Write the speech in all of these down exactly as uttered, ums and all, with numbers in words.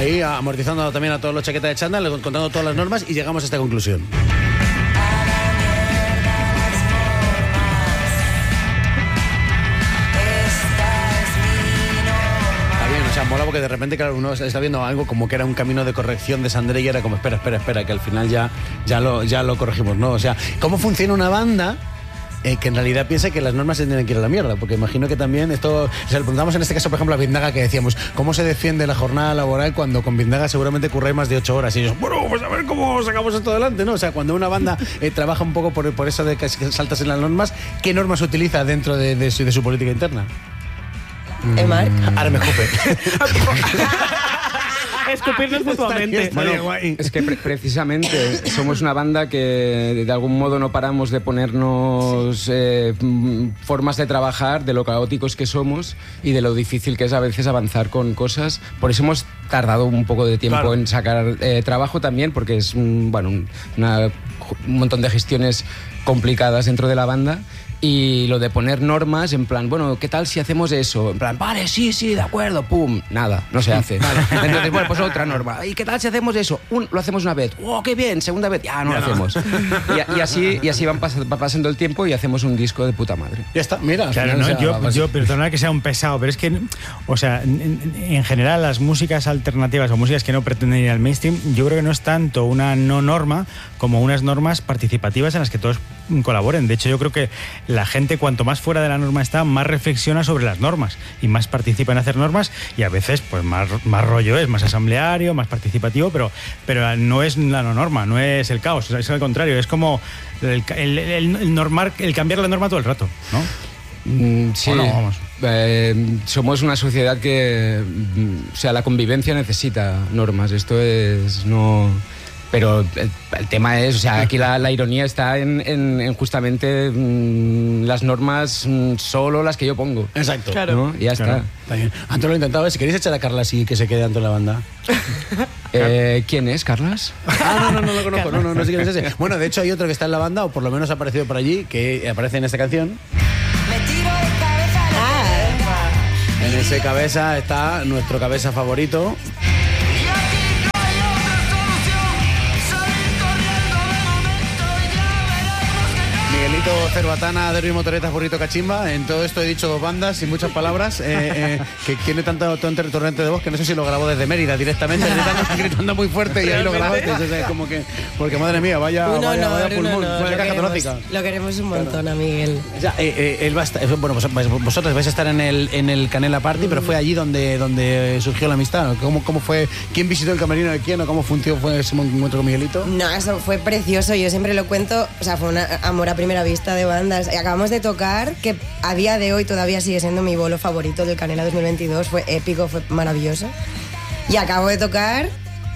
ahí amortizando también a todos los chaquetas de chándal, contando todas las normas y llegamos a esta conclusión. O sea, mola porque de repente, claro, uno está viendo algo como que era un camino de corrección de Sandré y era como, espera, espera, espera, que al final ya, ya, lo, ya lo corregimos, ¿no? O sea, ¿cómo funciona una banda eh, que en realidad piensa que las normas se tienen que ir a la mierda? Porque imagino que también esto... O sea, le preguntamos en este caso, por ejemplo, a Biznaga, que decíamos, ¿cómo se defiende la jornada laboral cuando con Biznaga seguramente curráis más de ocho horas? Y ellos, bueno, pues a ver cómo sacamos esto adelante, ¿no? O sea, cuando una banda eh, trabaja un poco por, por eso de que saltas en las normas, ¿qué normas utiliza dentro de, de, su, de su política interna? ¿Eh, Marc? Ahora me escupe. Escupirnos mutuamente. Bueno, es que pre- precisamente somos una banda que de algún modo no paramos de ponernos eh, formas de trabajar, de lo caóticos que somos y de lo difícil que es a veces avanzar con cosas. Por eso hemos tardado un poco de tiempo claro. en sacar eh, trabajo también, porque es un, bueno, un, una, un montón de gestiones complicadas dentro de la banda. Y lo de poner normas en plan, bueno, ¿qué tal si hacemos eso? En plan, vale, sí, sí, de acuerdo, pum, nada, no se hace. Vale. Entonces, bueno, pues otra norma. ¿Y qué tal si hacemos eso? Un, lo hacemos una vez. ¡Oh, qué bien! Segunda vez, ya no ya lo no. hacemos. Y, y así, y así van pas- va pasando el tiempo y hacemos un disco de puta madre. Ya está, mira. Claro, no, yo, yo perdona que sea un pesado, pero es que, o sea, en, en general las músicas alternativas o músicas que no pretenden ir al mainstream, yo creo que no es tanto una no norma como unas normas participativas en las que todos colaboren. De hecho, yo creo que la gente, cuanto más fuera de la norma está, más reflexiona sobre las normas y más participa en hacer normas, y a veces pues más, más rollo es, más asambleario, más participativo, pero, pero no es la no norma, no es el caos, es al contrario, es como el, el, el, el, normar, el cambiar la norma todo el rato, ¿no? Mm, sí, no, vamos. Eh, somos una sociedad que, o sea, la convivencia necesita normas, esto es no... Pero el, el tema es, o sea, aquí la, la ironía está en, en, en justamente mmm, las normas mmm, solo las que yo pongo. Exacto. Claro. ¿No? Y ya claro. está. Está bien. Antes lo he intentado, si queréis echar a Carla así que se quede dentro de la banda. eh, ¿Quién es, Carlas? Ah, no, no, no lo conozco, no, no, no sé quién es ese. Bueno, de hecho hay otro que está en la banda, o por lo menos ha aparecido por allí, que aparece en esta canción. Me tiro de cabeza. Ah. En ese cabeza está nuestro cabeza favorito. Miguelito Cerbatana, Derby Motoretas, Burrito Cachimba. En todo esto he dicho dos bandas y muchas palabras, eh, eh, que tiene tanto, tanto torrente de voz que no sé si lo grabó desde Mérida directamente, gritando, gritando muy fuerte y ahí lo grabó. Entonces es como que, porque madre mía, vaya, un vaya, honor, vaya pulmón, un honor. vaya caja torácica. Lo queremos un montón, a Miguel. Ya, eh, eh, él va a estar, bueno, vosotros vais a estar en el, en el Canela Party, mm. pero fue allí donde, donde surgió la amistad. ¿Cómo, cómo fue? ¿Quién visitó el camerino de quién o cómo funcionó fue ese encuentro con Miguelito? No, eso fue precioso. Yo siempre lo cuento. O sea, fue un amor a primera vista de bandas. Acabamos de tocar, que a día de hoy todavía sigue siendo mi bolo favorito del Canela dos mil veintidós. Fue épico, fue maravilloso. Y acabo de tocar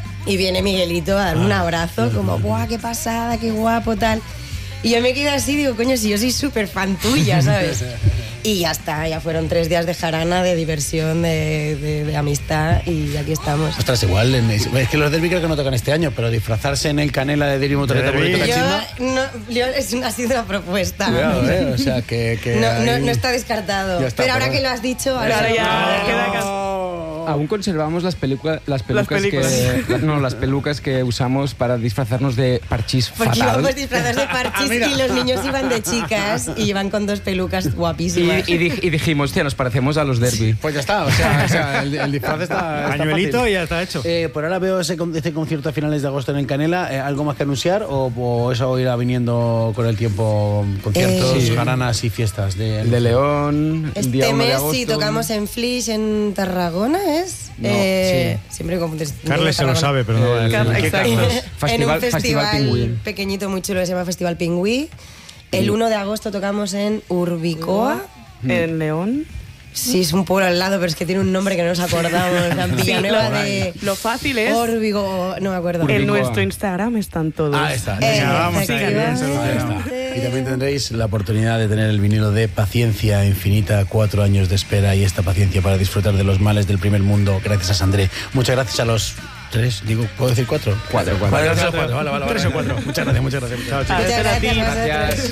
y viene Miguelito a darme un abrazo, como, ¡buah, qué pasada, qué guapo, tal! Y yo me quedé así, digo, coño, si yo soy súper fan tuya, ¿sabes? Y ya está, ya fueron tres días de jarana, de diversión, de, de, de amistad, y aquí estamos. Ostras, igual, es que los Derby creo que no tocan este año, pero disfrazarse en el Canela de Derby Motoreta Burrito Cachimba... No, yo, es, ha sido una propuesta. Cuidado, ¿eh? O sea, que... que no, hay... no, no está descartado. Está, pero ahora pero... que lo has dicho... Ahora ahora ya, ya queda acá. Aún conservamos las, peluca, las pelucas las que la, no, las pelucas que usamos para disfrazarnos de Parchís Porque fatal. íbamos disfrazados de Parchís y los niños iban de chicas y iban con dos pelucas guapísimas. Y, y, y dijimos, tío, nos parecemos a los Derby. Pues ya está, o sea, o sea el, el disfraz está, está pañuelito fácil. Y ya está hecho. Eh, por ahora veo ese, ese concierto a finales de agosto en el Canela. Eh, ¿Algo más que anunciar o, o eso irá viniendo con el tiempo? Conciertos, eh, sí. jaranas y fiestas. De, el de León, este el día uno de agosto. Mes sí tocamos en Flix, en Tarragona, ¿es? No, eh, sí. Siempre confundes. Carles se lo sabe, pero no. El, Car- ¿qué Carlos? Festival, en un festival, festival Pingüí. pequeñito, muy chulo, que se llama Festival Pingüí. El uno de agosto tocamos en Urbicoa. En León. Sí, es un pueblo al lado, pero es que tiene un nombre que no nos acordamos. La Villanueva lo, de... Lo fácil es... Orbigo, no me acuerdo. En Urbicoa. nuestro Instagram están todos. Ah, está. Eh, Ya, vamos ahí, bien, efectivamente. Y también tendréis la oportunidad de tener el vinilo de Paciencia Infinita, cuatro años de espera y esta paciencia para disfrutar de los males del primer mundo, gracias a Sandré. Muchas gracias a los tres, digo, ¿puedo decir cuatro? Cuatro, cuatro. Vale, gracias a cuatro, vale, vale, vale. Tres o cuatro. Muchas gracias, muchas gracias. Chao, chicos. Muchas gracias a vosotros. Gracias.